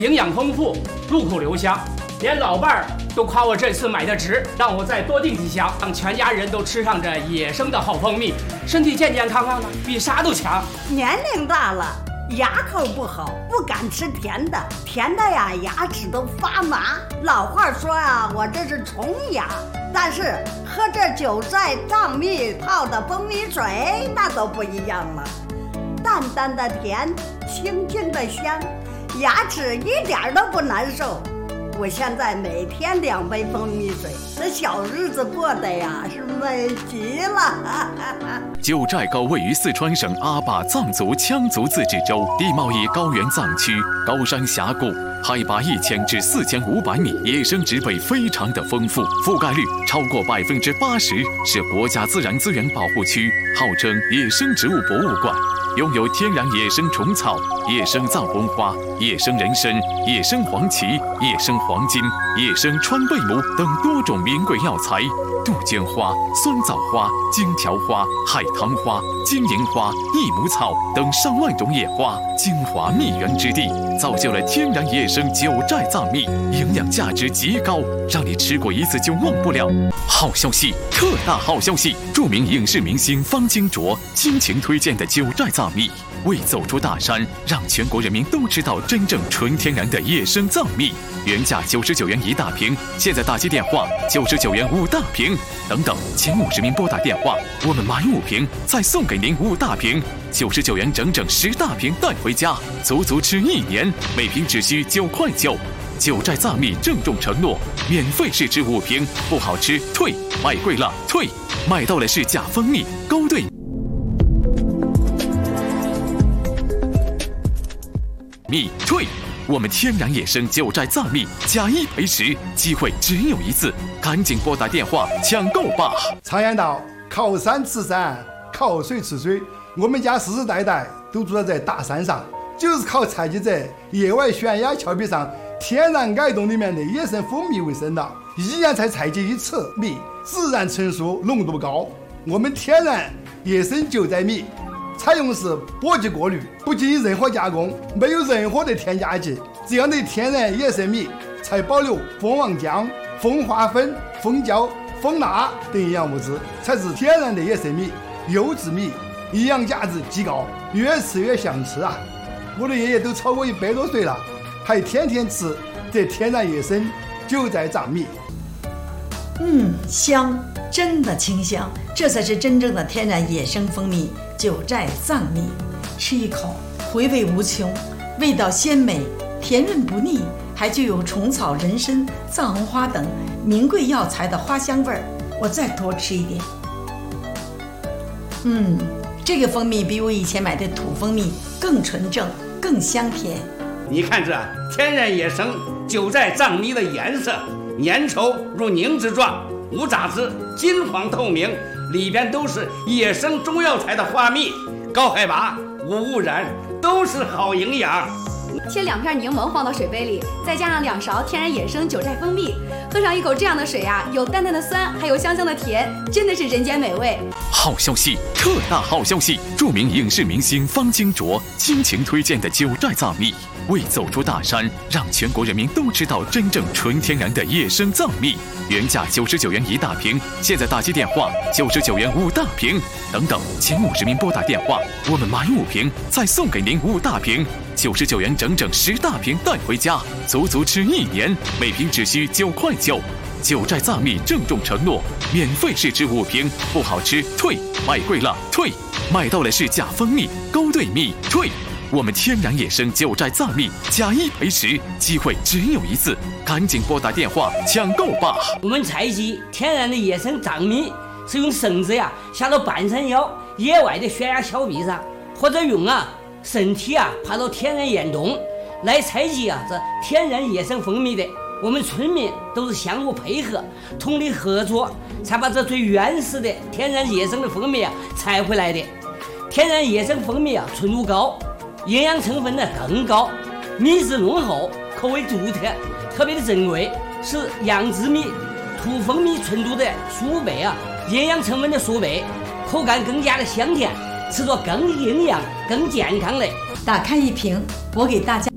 营养丰富，入口留香，连老伴儿都夸我这次买的值，让我再多订几箱，让全家人都吃上这野生的好蜂蜜，身体健健康康的，比啥都强。 年龄大了，牙口不好，不敢吃甜的，甜的呀，牙齿都发麻。老话说呀，我这是虫牙，但是喝这九寨藏蜜泡的蜂蜜水，那都不一样了，淡淡的甜，清清的香，牙齿一点都不难受。我现在每天2杯蜂蜜水，这小日子过得呀是美极了。 九寨沟位于四川省阿坝藏族羌族自治州，地貌以高原藏区，高山峡谷，海拔1000至4500米，野生植被非常的丰富，覆盖率超过80%，是国家自然资源保护区，号称野生植物博物馆。拥有天然野生虫草、野生藏红花、野生人参、野生黄芪、野生黄金、野生川贝母等多种名贵药材，杜鹃花、酸枣花、荆条花、海棠花、金银花、益母草等上万种野花，精华蜜源之地，造就了天然野生九寨藏蜜，营养价值极高，让你吃过一次就忘不了。好消息，特大好消息！著名影视明星方金卓倾情推荐的九寨藏蜜，为走出大山，让全国人民都知道真正纯天然的野生藏蜜。原价99元1大瓶，现在打击电话99元5大瓶，等等，前50名拨打电话，我们买5瓶再送给您5大瓶，99元整整10大瓶带回家，足足吃1年，每瓶只需9块9。九寨藏蜜郑重承诺，免费试吃5瓶，不好吃退，买贵了退，买到了是假蜂蜜，勾兑蜜退。我们天然野生九寨藏蜜加1赔10，机会只有一次，赶紧拨打电话抢购吧！ 常言道，靠山吃山，靠水吃水，我们家世世代代都住在大山上，就是靠采集在野外悬崖峭壁上天然矮洞里面的野生蜂蜜为生的，1年才采集1次蜜，自然成熟，浓度高。我们天然野生九寨蜜采用的是波级过滤，不经任何加工，没有任何的添加剂，这样的天然野生蜜才保留蜂王浆、蜂花粉、蜂胶、蜂蜡等营养物质，才是天然的野生蜜，优质蜜，营养价值极高，越吃越想吃啊！我的爷爷都超过100多岁了，还天天吃这天然野生九寨藏蜜。 香，真的清香，这才是真正的天然野生蜂蜜九寨藏蜜。吃一口，回味无穷，味道鲜美，甜润不腻，还具有虫草、人参、藏红花等名贵药材的花香味儿。我再多吃一点。这个蜂蜜比我以前买的土蜂蜜更纯正，更香甜。 你看这天然野生九寨藏蜜的颜色，粘稠如凝脂状，无杂质，金黄透明，里边都是野生中药材的花蜜，高海拔，无污染，都是好营养。 切2片柠檬放到水杯里，再加上2勺天然野生九寨蜂蜜，喝上一口这样的水啊，有淡淡的酸，还有香香的甜，真的是人间美味。 好消息，特大好消息！著名影视明星方金卓倾情推荐的九寨藏蜜，为走出大山，让全国人民都知道真正纯天然的野生藏蜜。原价99元1大瓶，现在打击电话99元5大瓶，等等，前50名拨打电话，我们买5瓶再送给您5大瓶，99元整整10大瓶带回家，足足吃1年，每瓶只需9块9。九寨藏蜜郑重承诺，免费试吃5瓶，不好吃退，买贵了退，买到了是假蜂蜜，勾兑蜜退。我们天然野生九寨藏蜜加1赔10，机会只有一次，赶紧拨打电话抢购吧！ 我们采集天然的野生藏蜜，是用绳子下到半山腰野外的悬崖峭壁上，或者用身体爬到天然岩洞来采集这天然野生蜂蜜的。我们村民都是相互配合，通力合作，才把这最原始的天然野生的蜂蜜采回来的。天然野生蜂蜜纯度高，营养成分更高，蜜质浓厚，口味独特，特别的珍贵，是养殖蜜、土蜂蜜纯度的数倍营养成分的数倍，口感更加的香甜，吃着更营养、更健康的。 打开一瓶，我给大家